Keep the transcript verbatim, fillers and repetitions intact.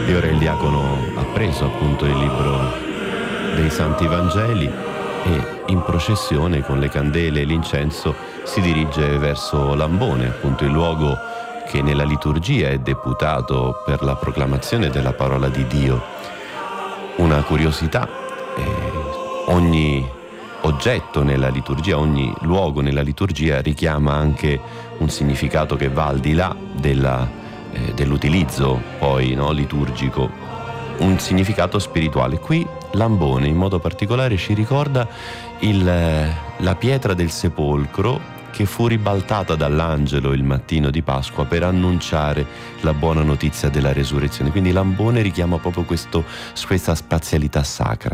E ora il diacono ha preso appunto il libro dei Santi Vangeli e in processione con le candele e l'incenso si dirige verso Lambone, appunto il luogo che nella liturgia è deputato per la proclamazione della parola di Dio. Una curiosità, eh, ogni oggetto nella liturgia, ogni luogo nella liturgia richiama anche un significato che va al di là della, eh, dell'utilizzo poi no, liturgico, un significato spirituale. Qui Lambone in modo particolare ci ricorda il, la pietra del sepolcro che fu ribaltata dall'angelo il mattino di Pasqua per annunciare la buona notizia della resurrezione. Quindi Lambone richiama proprio questo, questa spazialità sacra.